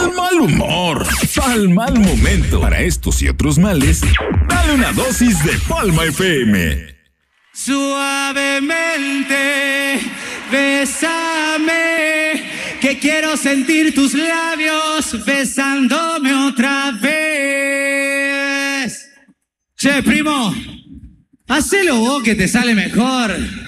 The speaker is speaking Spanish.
pa'l mal humor, pa'l mal momento. Para estos y otros males, dale una dosis de Palma FM. Suavemente, bésame, que quiero sentir tus labios besándome otra vez. Che, primo, hacelo vos que te sale mejor.